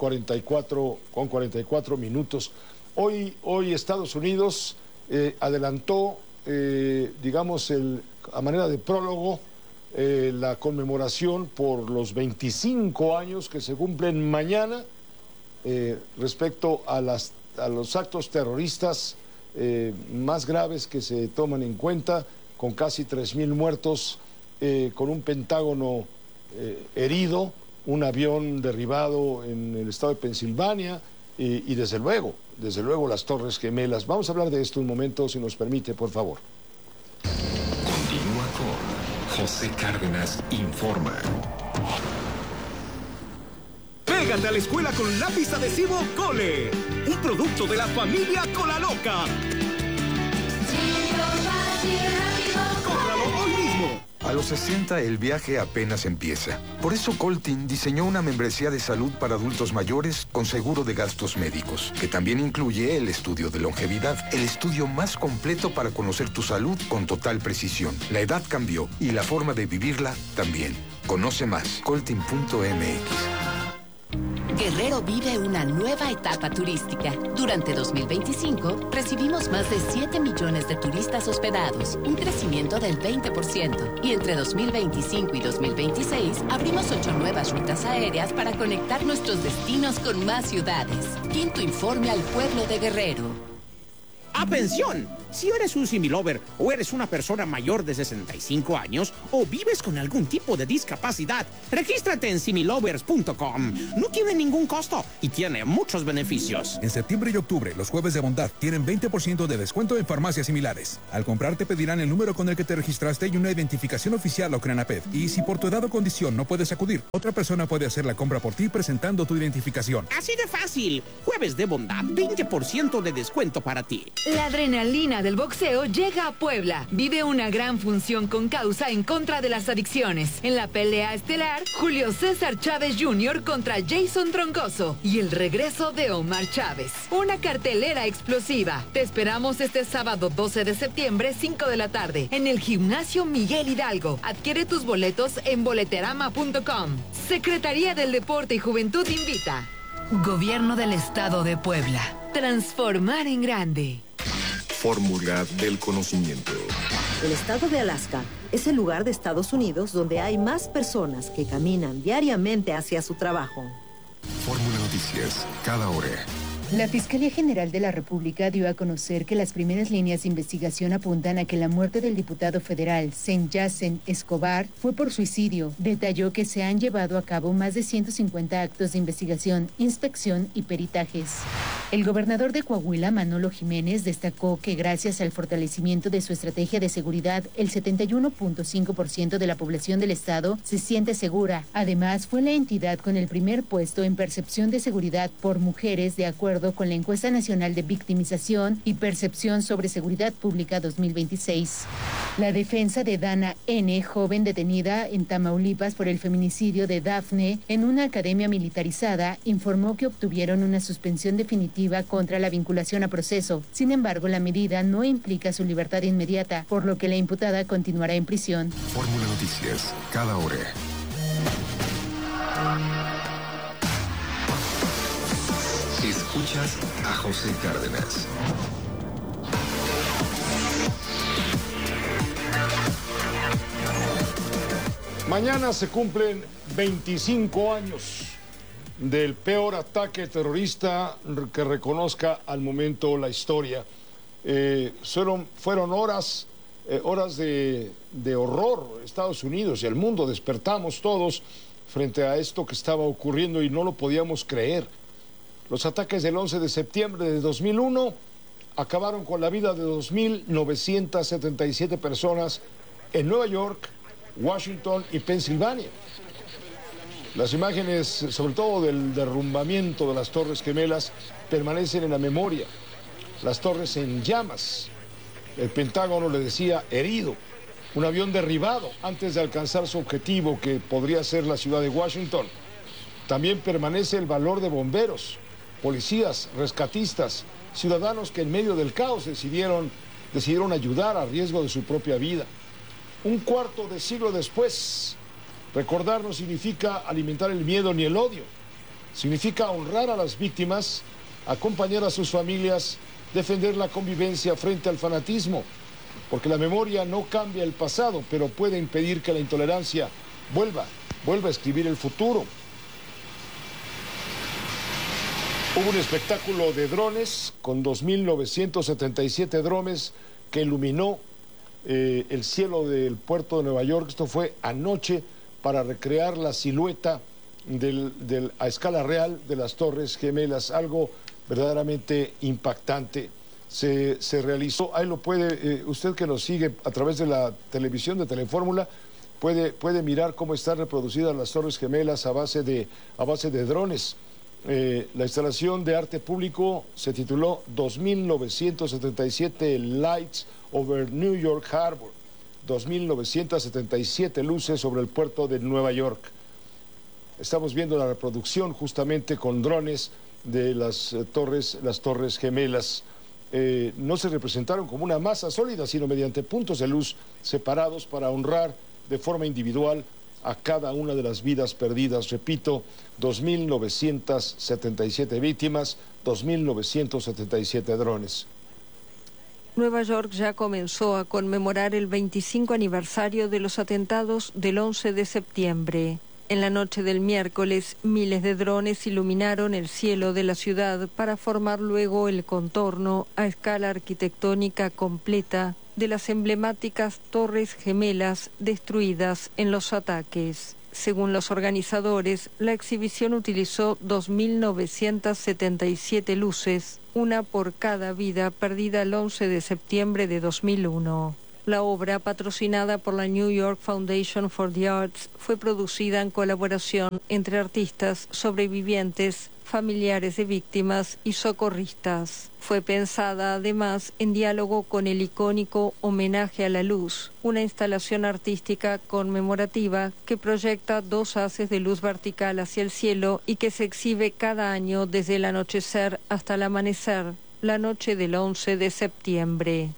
44 minutos. Hoy Estados Unidos adelantó, digamos, a manera de prólogo, la conmemoración por los 25 años que se cumplen mañana respecto a los actos terroristas más graves que se toman en cuenta, con casi 3,000 muertos, con un Pentágono herido, un avión derribado en el estado de Pensilvania y desde luego las Torres Gemelas. Vamos a hablar de esto un momento, si nos permite, por favor. Continúa con José Cárdenas Informa. Pégate a la escuela con lápiz adhesivo Cole, un producto de la familia Colaloca. ¡Cómpralo hoy mismo! A los 60 el viaje apenas empieza. Por eso Coltin diseñó una membresía de salud para adultos mayores con seguro de gastos médicos, que también incluye el estudio de longevidad, el estudio más completo para conocer tu salud con total precisión. La edad cambió y la forma de vivirla también. Conoce más, coltin.mx. Guerrero vive una nueva etapa turística. Durante 2025, recibimos más de 7 millones de turistas hospedados, un crecimiento del 20%. Y entre 2025 y 2026, abrimos 8 nuevas rutas aéreas para conectar nuestros destinos con más ciudades. Quinto informe al pueblo de Guerrero. ¡Atención! Si eres un similover o eres una persona mayor de 65 años o vives con algún tipo de discapacidad, regístrate en similovers.com. No tiene ningún costo y tiene muchos beneficios. En septiembre y octubre, los jueves de bondad tienen 20% de descuento en farmacias similares. Al comprar te pedirán el número con el que te registraste y una identificación oficial o CRENAPED. Y si por tu edad o condición no puedes acudir, otra persona puede hacer la compra por ti presentando tu identificación. Así de fácil. Jueves de bondad, 20% de descuento para ti. La adrenalina del boxeo llega a Puebla. Vive una gran función con causa en contra de las adicciones. En la pelea estelar, Julio César Chávez Jr. contra Jason Troncoso y el regreso de Omar Chávez. Una cartelera explosiva. Te esperamos este sábado 12 de septiembre, 5 de la tarde, en el Gimnasio Miguel Hidalgo. Adquiere tus boletos en boleterama.com. Secretaría del Deporte y Juventud invita. Gobierno del Estado de Puebla. Transformar en grande. Fórmula del conocimiento. El estado de Alaska es el lugar de Estados Unidos donde hay más personas que caminan diariamente hacia su trabajo. Fórmula Noticias, cada hora. La Fiscalía General de la República dio a conocer que las primeras líneas de investigación apuntan a que la muerte del diputado federal Sanjaysen Escobar fue por suicidio. Detalló que se han llevado a cabo más de 150 actos de investigación, inspección y peritajes. El gobernador de Coahuila, Manolo Jiménez, destacó que gracias al fortalecimiento de su estrategia de seguridad, el 71.5% de la población del estado se siente segura. Además, fue la entidad con el primer puesto en percepción de seguridad por mujeres, de acuerdo con la Encuesta Nacional de Victimización y Percepción sobre Seguridad Pública 2026. La defensa de Dana N., joven detenida en Tamaulipas por el feminicidio de Dafne en una academia militarizada, informó que obtuvieron una suspensión definitiva contra la vinculación a proceso. Sin embargo, la medida no implica su libertad inmediata, por lo que la imputada continuará en prisión. Fórmula Noticias, cada hora. Escuchas a José Cárdenas. Mañana se cumplen 25 años del peor ataque terrorista que reconozca al momento la historia. Fueron horas de horror. Estados Unidos y el mundo despertamos todos frente a esto que estaba ocurriendo y no lo podíamos creer. Los ataques del 11 de septiembre de 2001 acabaron con la vida de 2.977 personas en Nueva York, Washington y Pensilvania. Las imágenes, sobre todo del derrumbamiento de las Torres Gemelas, permanecen en la memoria. Las torres en llamas. El Pentágono le decía herido. Un avión derribado antes de alcanzar su objetivo, que podría ser la ciudad de Washington. También permanece el valor de bomberos, policías, rescatistas, ciudadanos que en medio del caos decidieron ayudar a riesgo de su propia vida. Un cuarto de siglo después, recordar no significa alimentar el miedo ni el odio. Significa honrar a las víctimas, acompañar a sus familias, defender la convivencia frente al fanatismo. Porque la memoria no cambia el pasado, pero puede impedir que la intolerancia vuelva a escribir el futuro. Hubo un espectáculo de drones con 2.977 drones que iluminó el cielo del puerto de Nueva York. Esto fue anoche para recrear la silueta a escala real de las Torres Gemelas, algo verdaderamente impactante. Se realizó, ahí lo puede, usted que nos sigue a través de la televisión de Telefórmula, puede mirar cómo están reproducidas las Torres Gemelas a base de drones. La instalación de arte público se tituló 2.977 Lights over New York Harbor, 2.977 luces sobre el puerto de Nueva York. Estamos viendo la reproducción justamente con drones de las torres gemelas. No se representaron como una masa sólida, sino mediante puntos de luz separados para honrar de forma individual a cada una de las vidas perdidas. Repito, 2.977 víctimas, 2.977 drones. Nueva York ya comenzó a conmemorar el 25 aniversario de los atentados del 11 de septiembre. En la noche del miércoles, miles de drones iluminaron el cielo de la ciudad para formar luego el contorno a escala arquitectónica completa de las emblemáticas Torres Gemelas destruidas en los ataques. Según los organizadores, la exhibición utilizó 2.977 luces, una por cada vida perdida el 11 de septiembre de 2001. La obra, patrocinada por la New York Foundation for the Arts, fue producida en colaboración entre artistas, sobrevivientes, familiares de víctimas y socorristas. Fue pensada además en diálogo con el icónico Homenaje a la Luz, una instalación artística conmemorativa que proyecta 2 haces de luz vertical hacia el cielo y que se exhibe cada año desde el anochecer hasta el amanecer, la noche del 11 de septiembre.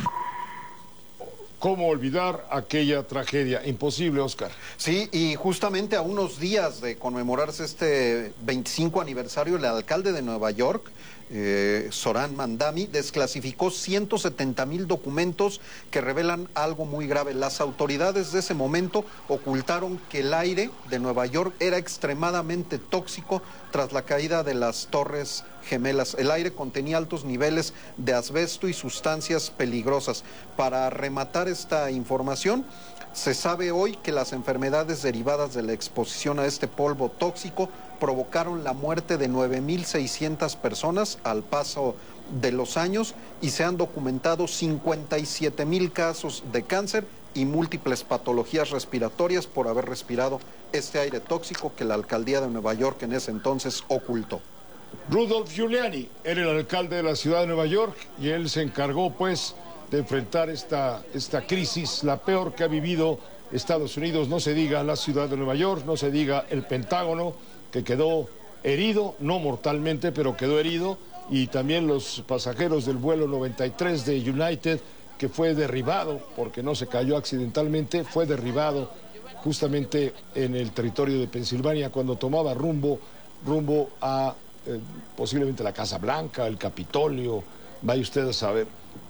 ¿Cómo olvidar aquella tragedia? Imposible, Oscar. Sí, y justamente a unos días de conmemorarse este 25 aniversario, el alcalde de Nueva York, Zohran Mamdani, desclasificó 170,000 documentos que revelan algo muy grave. Las autoridades de ese momento ocultaron que el aire de Nueva York era extremadamente tóxico tras la caída de las Torres Gemelas. El aire contenía altos niveles de asbesto y sustancias peligrosas. Para rematar esta información, se sabe hoy que las enfermedades derivadas de la exposición a este polvo tóxico provocaron la muerte de 9.600 personas al paso de los años y se han documentado 57,000 casos de cáncer y múltiples patologías respiratorias por haber respirado este aire tóxico que la alcaldía de Nueva York en ese entonces ocultó. Rudolph Giuliani era el alcalde de la ciudad de Nueva York y él se encargó pues de enfrentar esta crisis, la peor que ha vivido Estados Unidos. No se diga la ciudad de Nueva York, no se diga el Pentágono, que quedó herido, no mortalmente, pero quedó herido, y también los pasajeros del vuelo 93 de United, que fue derribado, porque no se cayó accidentalmente, fue derribado justamente en el territorio de Pensilvania cuando tomaba rumbo a posiblemente la Casa Blanca, el Capitolio, vaya usted a saber.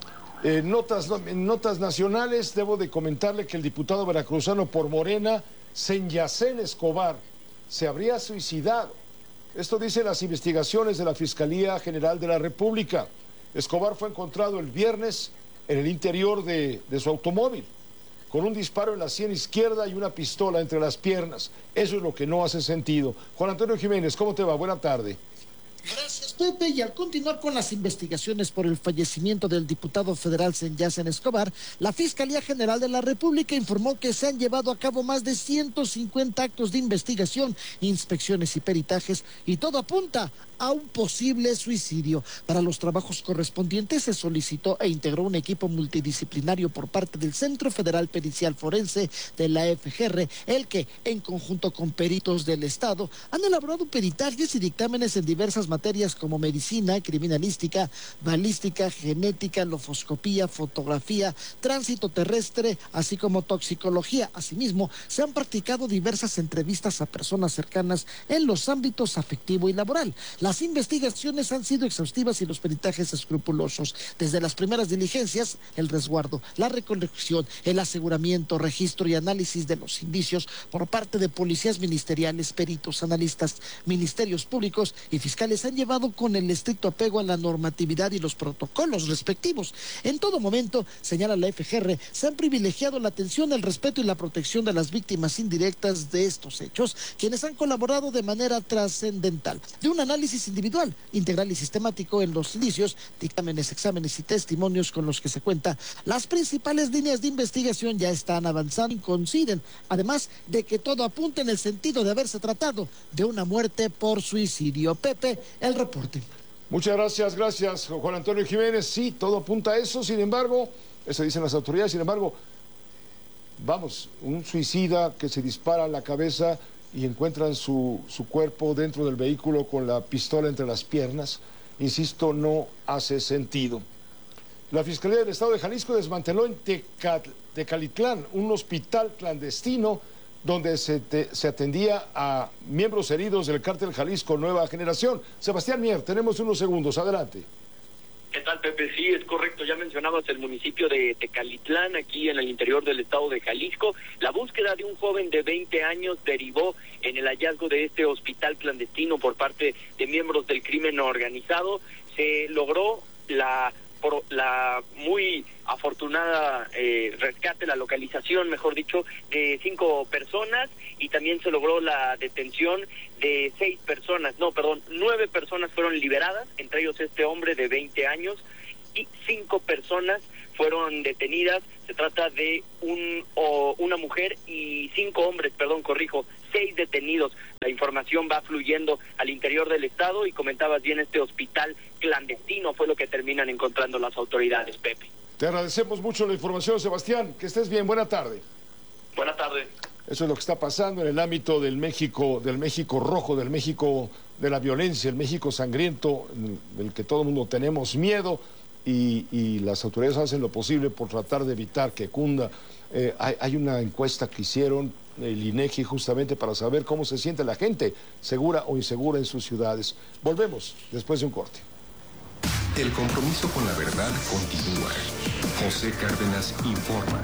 En notas nacionales debo de comentarle que el diputado veracruzano por Morena, Senyacén Escobar, se habría suicidado. Esto dicen las investigaciones de la Fiscalía General de la República. Escobar fue encontrado el viernes en el interior de su automóvil, con un disparo en la sien izquierda y una pistola entre las piernas. Eso es lo que no hace sentido. Juan Antonio Jiménez, ¿cómo te va? Buena tarde. Gracias, Pepe. Y al continuar con las investigaciones por el fallecimiento del diputado federal Senyacén Escobar, la Fiscalía General de la República informó que se han llevado a cabo más de 150 actos de investigación, inspecciones y peritajes, y todo apunta a un posible suicidio. Para los trabajos correspondientes se solicitó e integró un equipo multidisciplinario por parte del Centro Federal Pericial Forense de la FGR, el que, en conjunto con peritos del Estado, han elaborado peritajes y dictámenes en diversas materias como medicina, criminalística, balística, genética, lofoscopía, fotografía, tránsito terrestre, así como toxicología. Asimismo, se han practicado diversas entrevistas a personas cercanas en los ámbitos afectivo y laboral. Las investigaciones han sido exhaustivas y los peritajes escrupulosos. Desde las primeras diligencias, el resguardo, la recolección, el aseguramiento, registro y análisis de los indicios por parte de policías ministeriales, peritos, analistas, ministerios públicos y fiscales han llevado con el estricto apego a la normatividad y los protocolos respectivos. En todo momento, señala la FGR, se han privilegiado la atención, el respeto y la protección de las víctimas indirectas de estos hechos, quienes han colaborado de manera trascendental. De un análisis individual, integral y sistemático en los indicios, dictámenes, exámenes y testimonios con los que se cuenta, las principales líneas de investigación ya están avanzando y coinciden, además de que todo apunta en el sentido de haberse tratado de una muerte por suicidio. Pepe, el reporte. Muchas gracias, Juan Antonio Jiménez. Sí, todo apunta a eso, sin embargo, eso dicen las autoridades, sin embargo, vamos, un suicida que se dispara a la cabeza y encuentran su cuerpo dentro del vehículo con la pistola entre las piernas, insisto, no hace sentido. La Fiscalía del Estado de Jalisco desmanteló en Tecalitlán un hospital clandestino donde se atendía a miembros heridos del Cártel Jalisco Nueva Generación. Sebastián Mier, tenemos unos segundos, adelante. ¿Qué tal, Pepe? Sí, es correcto. Ya mencionabas el municipio de Tecalitlán, aquí en el interior del estado de Jalisco. La búsqueda de un joven de 20 años derivó en el hallazgo de este hospital clandestino por parte de miembros del crimen organizado. Se logró la muy afortunada rescate, la localización, mejor dicho, de 5 personas, y también se logró la detención de 9 personas fueron liberadas, entre ellos este hombre de 20 años, y 5 personas fueron detenidas. Se trata de una mujer y 5 hombres, 6 detenidos. La información va fluyendo al interior del estado, y comentabas bien, este hospital clandestino fue lo que terminan encontrando las autoridades, Pepe. Te agradecemos mucho la información, Sebastián. Que estés bien. Buena tarde. Buena tarde. Eso es lo que está pasando en el ámbito del México rojo, del México de la violencia, el México sangriento, del que todo el mundo tenemos miedo, y las autoridades hacen lo posible por tratar de evitar que cunda. Hay una encuesta que hicieron el INEGI justamente para saber cómo se siente la gente, segura o insegura en sus ciudades. Volvemos después de un corte. El compromiso con la verdad continúa. José Cárdenas informa.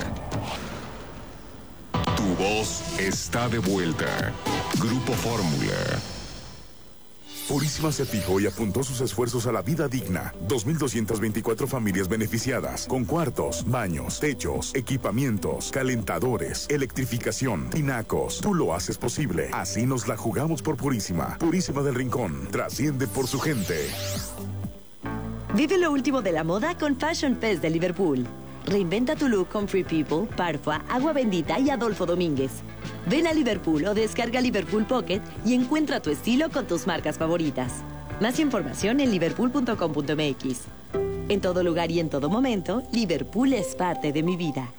Tu voz está de vuelta. Grupo Fórmula. Purísima se fijó y apuntó sus esfuerzos a la vida digna. 2.224 familias beneficiadas, con cuartos, baños, techos, equipamientos, calentadores, electrificación, tinacos. Tú lo haces posible. Así nos la jugamos por Purísima. Purísima del Rincón. Trasciende por su gente. Vive lo último de la moda con Fashion Fest de Liverpool. Reinventa tu look con Free People, Parfua, Agua Bendita y Adolfo Domínguez. Ven a Liverpool o descarga Liverpool Pocket y encuentra tu estilo con tus marcas favoritas. Más información en liverpool.com.mx. En todo lugar y en todo momento, Liverpool es parte de mi vida.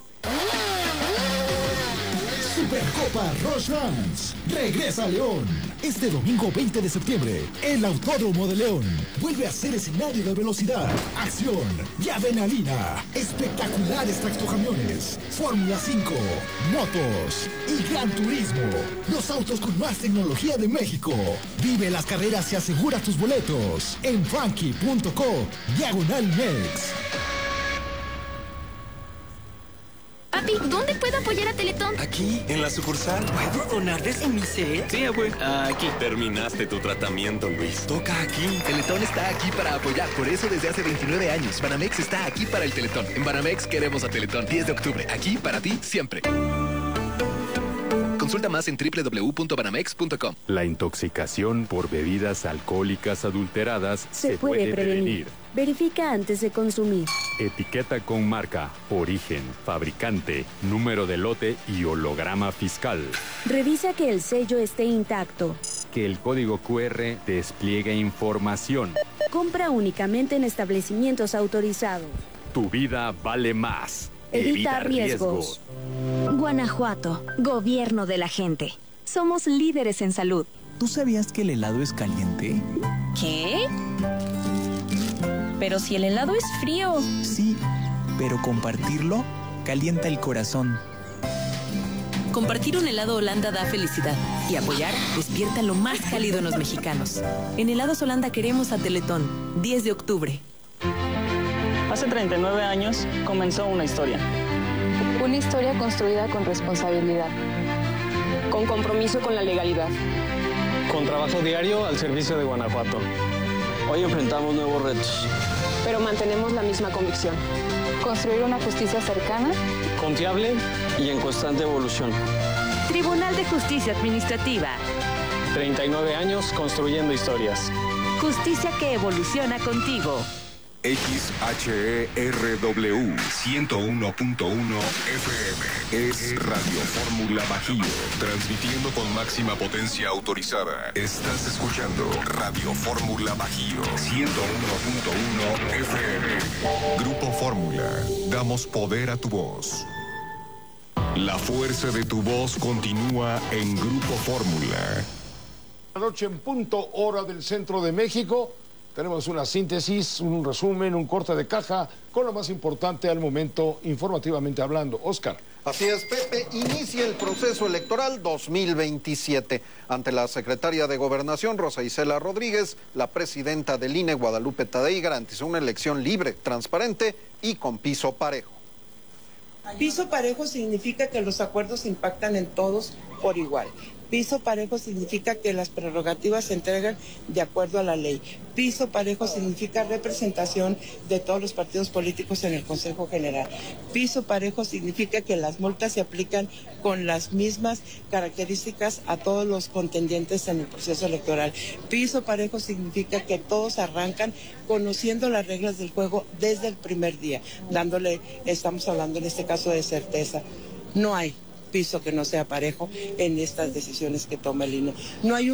Supercopa Rush Dance regresa a León. Este domingo 20 de septiembre, el Autódromo de León vuelve a ser escenario de velocidad, acción y adrenalina. Espectaculares tractocamiones, Fórmula 5, motos y Gran Turismo. Los autos con más tecnología de México. Vive las carreras y asegura tus boletos en frankie.co/Mex. Papi, ¿dónde puedo apoyar a Teletón? Aquí, en la sucursal. ¿Puedo donar desde mi cel? Sí, abue. Aquí. Terminaste tu tratamiento, Luis. Toca aquí. Teletón está aquí para apoyar. Por eso desde hace 29 años. Banamex está aquí para el Teletón. En Banamex queremos a Teletón. 10 de octubre. Aquí para ti siempre. Consulta más en www.banamex.com. La intoxicación por bebidas alcohólicas adulteradas se puede prevenir. Verifica antes de consumir. Etiqueta con marca, origen, fabricante, número de lote y holograma fiscal. Revisa que el sello esté intacto. Que el código QR despliegue información. Compra únicamente en establecimientos autorizados. Tu vida vale más. Evita riesgos. Guanajuato, gobierno de la gente. Somos líderes en salud. ¿Tú sabías que el helado es caliente? ¿Qué? Pero si el helado es frío. Sí, pero compartirlo calienta el corazón. Compartir un helado Holanda da felicidad y apoyar despierta lo más cálido en los mexicanos. En Helados Holanda queremos a Teletón, 10 de octubre. Hace 39 años comenzó una historia. Una historia construida con responsabilidad, con compromiso con la legalidad. Con trabajo diario al servicio de Guanajuato. Hoy enfrentamos nuevos retos. Pero mantenemos la misma convicción. Construir una justicia cercana, confiable y en constante evolución. Tribunal de Justicia Administrativa. 39 años construyendo historias. Justicia que evoluciona contigo. XHERW 101.1 FM es Radio Fórmula Bajío, transmitiendo con máxima potencia autorizada. Estás escuchando Radio Fórmula Bajío 101.1 FM. Grupo Fórmula, damos poder a tu voz. La fuerza de tu voz continúa en Grupo Fórmula. La noche en punto, hora del centro de México. tenemos una síntesis, un resumen, un corte de caja con lo más importante al momento informativamente hablando. Oscar. Así es, Pepe, inicia el proceso electoral 2027. Ante la secretaria de Gobernación, Rosa Isela Rodríguez, la presidenta del INE, Guadalupe Tadei, garantizó una elección libre, transparente y con piso parejo. Piso parejo significa que los acuerdos impactan en todos por igual. Piso parejo significa que las prerrogativas se entregan de acuerdo a la ley. Piso parejo significa representación de todos los partidos políticos en el Consejo General. Piso parejo significa que las multas se aplican con las mismas características a todos los contendientes en el proceso electoral. Piso parejo significa que todos arrancan conociendo las reglas del juego desde el primer día, estamos hablando en este caso de certeza. No hay piso que no sea parejo en estas decisiones que toma el INE. No hay